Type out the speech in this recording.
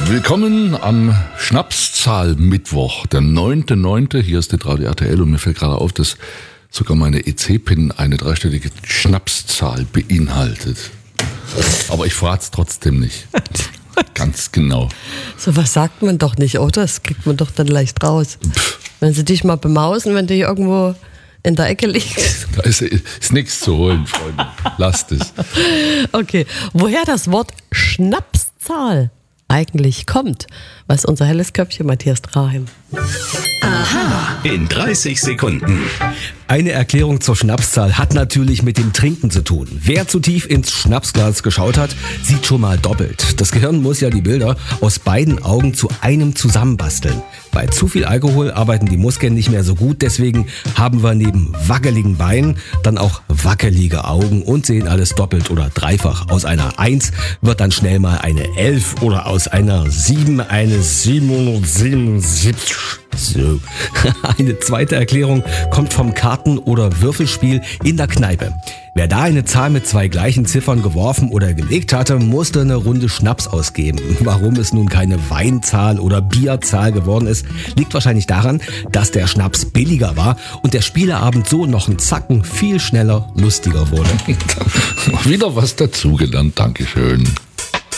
Willkommen am Schnapszahl-Mittwoch, der 9.9. Hier ist die Radio RTL und mir fällt gerade auf, dass sogar meine EC-PIN eine dreistellige Schnapszahl beinhaltet. Aber ich verrate es trotzdem nicht. Ganz genau. So was sagt man doch nicht, oder? Das kriegt man doch dann leicht raus. Wenn sie dich mal bemausen, wenn du hier irgendwo in der Ecke liegst. Da ist nichts zu holen, Freunde. Lasst es. Okay, woher das Wort Schnapszahl eigentlich kommt, weiß unser helles Köpfchen Matthias Draheim. Aha, in 30 Sekunden. Eine Erklärung zur Schnapszahl hat natürlich mit dem Trinken zu tun. Wer zu tief ins Schnapsglas geschaut hat, sieht schon mal doppelt. Das Gehirn muss ja die Bilder aus beiden Augen zu einem zusammenbasteln. Bei zu viel Alkohol arbeiten die Muskeln nicht mehr so gut, deswegen haben wir neben wackeligen Beinen dann auch wackelige Augen und sehen alles doppelt oder dreifach. Aus einer 1 wird dann schnell mal eine 11 oder aus einer 7 eine 777. So. Eine zweite Erklärung kommt vom Karten- oder Würfelspiel in der Kneipe. Wer da eine Zahl mit zwei gleichen Ziffern geworfen oder gelegt hatte, musste eine Runde Schnaps ausgeben. Warum es nun keine Weinzahl oder Bierzahl geworden ist, liegt wahrscheinlich daran, dass der Schnaps billiger war und der Spieleabend so noch einen Zacken viel schneller lustiger wurde. Wieder was dazugelernt, Dankeschön.